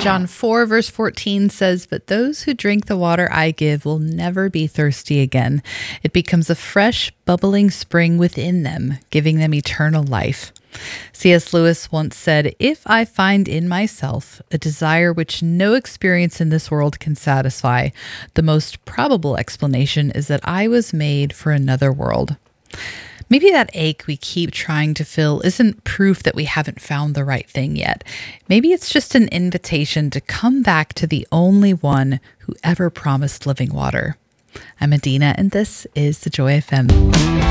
John 4, verse 14 says, "But those who drink the water I give will never be thirsty again. It becomes a fresh, bubbling spring within them, giving them eternal life." C.S. Lewis once said, "If I find in myself a desire which no experience in this world can satisfy, the most probable explanation is that I was made for another world." Maybe that ache we keep trying to fill isn't proof that we haven't found the right thing yet. Maybe it's just an invitation to come back to the only one who ever promised living water. I'm Adina, and this is the Joy FM.